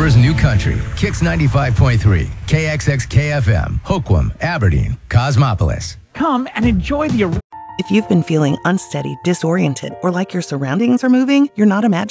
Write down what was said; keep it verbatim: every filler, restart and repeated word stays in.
Vancouver's new country. Kicks ninety-five point three, K X X K F M, Hoquiam, Aberdeen, Cosmopolis. Come and enjoy the... If you've been feeling unsteady, disoriented, or like your surroundings are moving, you're not imagining